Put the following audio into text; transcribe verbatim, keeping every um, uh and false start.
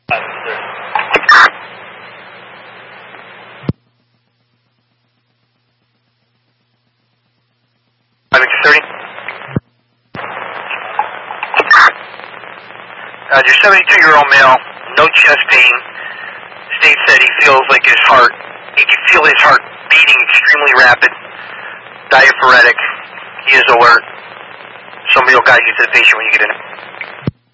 thirty. Uh, your seventy-two-year-old male, no chest pain, states that he feels like his heart, he can feel his heart beating extremely rapid, diaphoretic. He is alert. Somebody will guide you to the patient when you get in.